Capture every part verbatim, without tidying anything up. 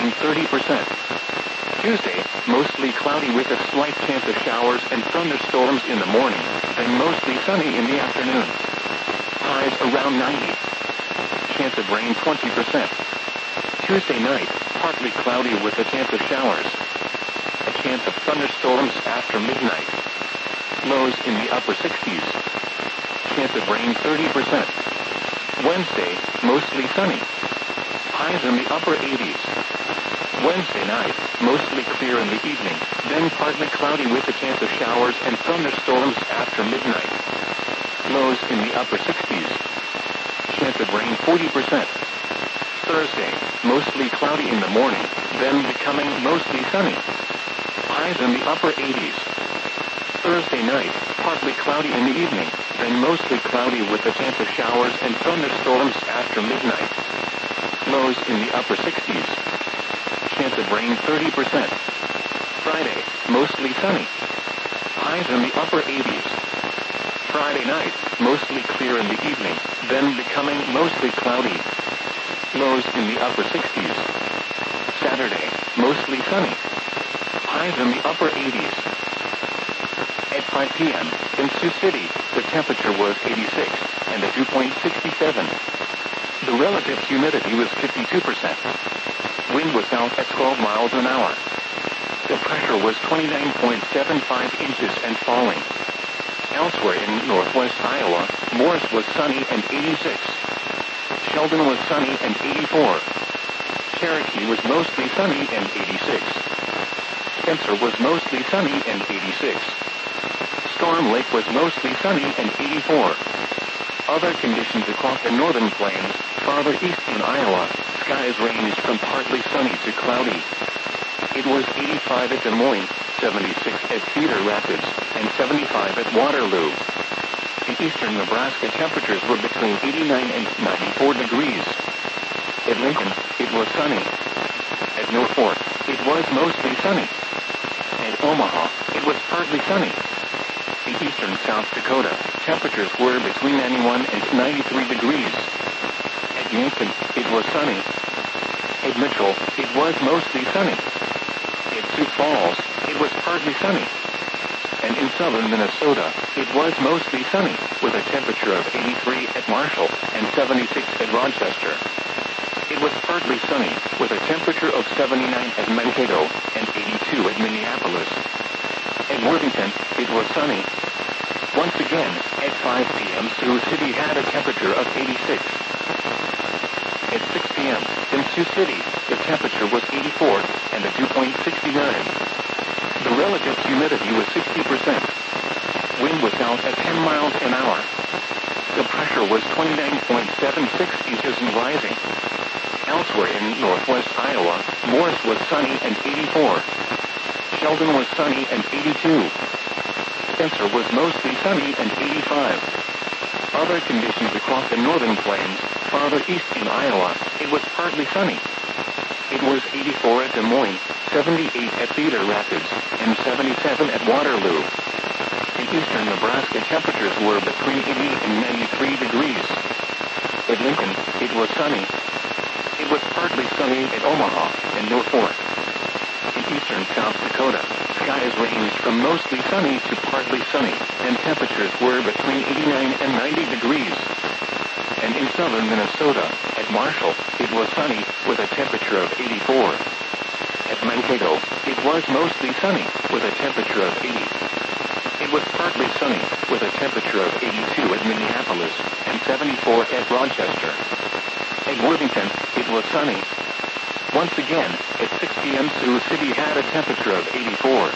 rain thirty percent. Tuesday, mostly cloudy with a slight chance of showers and thunderstorms in the morning, then mostly sunny in the afternoon. Highs around ninety. Chance of rain twenty percent. Tuesday night, partly cloudy with a chance of showers. A chance of thunderstorms after midnight. Lows in the upper sixties. Chance of rain thirty percent. Wednesday, mostly sunny. Highs in the upper eighties. Wednesday night, mostly clear in the evening, then partly cloudy with a chance of showers and thunderstorms after midnight. Lows in the upper sixties. Chance of rain forty percent. Thursday, mostly cloudy in the morning, then becoming mostly sunny. Highs in the upper eighties. Thursday night, partly cloudy in the evening, then mostly cloudy with a chance of showers and thunderstorms after midnight. Lows in the upper sixties. Chance of rain thirty percent. Friday, mostly sunny. Highs in the upper eighties. Friday night, mostly clear in the evening, then becoming mostly cloudy. Lows in the upper sixties. Saturday, mostly sunny. Highs in the upper eighties. At five p m in Sioux City, the temperature was eighty-six, and the dew point sixty-seven. The relative humidity was fifty-two percent. Wind was south at twelve miles an hour. The pressure was twenty-nine point seven five inches and falling. Elsewhere in northwest Iowa, Morris was sunny and eighty-six. Sheldon was sunny and eighty-four. Cherokee was mostly sunny and eighty-six. Spencer was mostly sunny and eighty-six. Storm Lake was mostly sunny and eighty-four. Other conditions across the northern plains, farther east in Iowa, skies ranged from partly sunny to cloudy. It was eighty-five at Des Moines, seventy-six at Cedar Rapids, and seventy-five at Waterloo. In eastern Nebraska, temperatures were between eighty-nine and ninety-four degrees. At Lincoln, it was sunny. At Norfolk, it was mostly sunny. At Omaha, it was partly sunny. In eastern South Dakota, temperatures were between ninety-one and ninety-three degrees. At Yankton, it was sunny. At Mitchell, it was mostly sunny. At Sioux Falls, it was partly sunny. And in southern Minnesota, it was mostly sunny, with a temperature of eighty-three at Marshall and seventy-six at Rochester. It was partly sunny, with a temperature of seventy-nine at Mankato and eighty-two at Minneapolis. At Worthington, it was sunny. Once again, at five p m Sioux City had a temperature of eighty-six. At six p m in Sioux City, the temperature was eighty-four, and the dew point sixty-nine. The relative humidity was sixty percent. Wind was south at ten miles an hour. The pressure was twenty-nine point seven six inches and rising. Elsewhere in northwest Iowa, Morris was sunny and eighty-four. Sheldon was sunny and eighty-two. Spencer was mostly sunny and eighty-five. Other conditions across the northern plains, farther east in Iowa, it was partly sunny. It was eighty-four at Des Moines, seventy-eight at Cedar Rapids, and seventy-seven at Waterloo. In eastern Nebraska, temperatures were between eighty and ninety-three degrees. At Lincoln, it was sunny. It was partly sunny at Omaha and Norfolk. In eastern South Dakota, skies ranged from mostly sunny to partly sunny, and temperatures were between eighty-nine and ninety degrees. And in southern Minnesota, at Marshall, it was sunny, with a temperature of eighty-four. At Mankato, it was mostly sunny, with a temperature of eighty. It was partly sunny, with a temperature of eighty-two at Minneapolis, and seventy-four at Rochester. At Worthington, it was sunny. Once again, at six p m Sioux City had a temperature of eighty-four.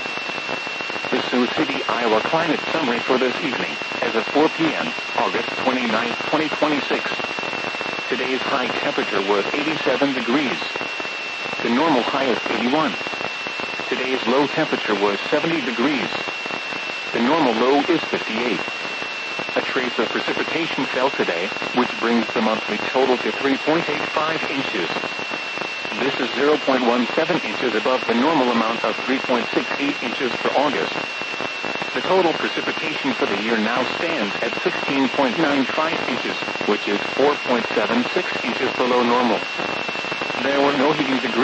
The Sioux City, Iowa climate summary for this evening, as of four p m, August twenty-ninth, twenty twenty-six. Today's high temperature was eighty-seven degrees. The normal high is eighty-one. Today's low temperature was seventy degrees. The normal low is fifty-eight. A trace of precipitation fell today, which brings the monthly total to three point eight five inches. This is zero point one seven inches above the normal amount of three point six eight inches for August. The total precipitation for the year now stands at sixteen point nine five inches, which is four point seven six inches below normal. There were no heating degrees.